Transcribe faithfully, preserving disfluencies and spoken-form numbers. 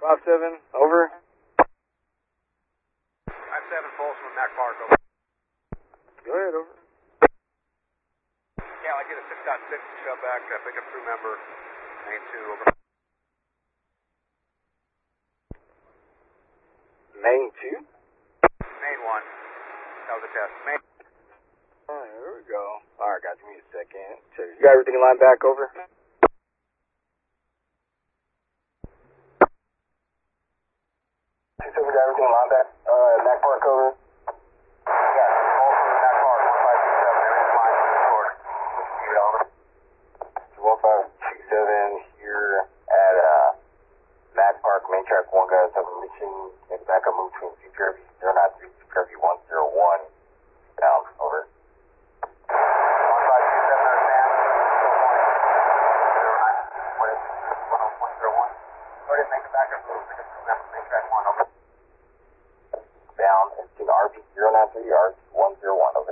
five seven, over. five seven, Pulse from Mac Park, over. Go ahead, over. Yeah, I get a six point six shove back, uh, pick up crew member, main two, over. Main two? Main one. That was a test. Main. Alright, here we go. Alright, guys, give me a second. Check. You got everything in line back, over? two seven, got everything in line back. Uh, Mac Park, over. Yeah, Pulse from Mac Park, one five two seven, everything's line, record. Keep it over. one five two seven here at uh, Mac Park, main track one, guys. Have a mission and backup move between C P R V zero nine three, C P R V one zero one. Down, over. one five two seven, understand. zero nine, what is it? one oh one zero one. Go ahead and make a backup move, pick up crew member, main track one, over. Down, and to R V zero nine three, R V one zero one, over.